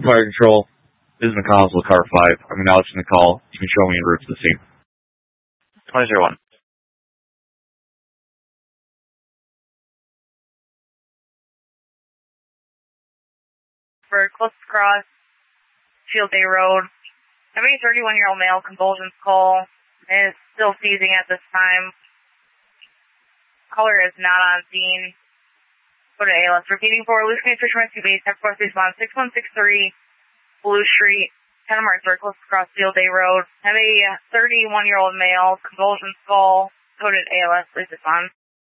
Fire Control. This is McConnell's with Car 5. I'm acknowledging the call. You can show me en route to the scene. 2001. For Cliffs Cross, Field Day Road. A 31-year-old male, convulsions call, is still seizing at this time. Caller is not on scene. Go to ALS. Repeating for Luscombe Fisherman's Base, 10-4 response, 6163 Blue Street, 10 Mark Circle, across Field Day Road. Have a 31-year-old male, convulsions call, coded ALS, please respond.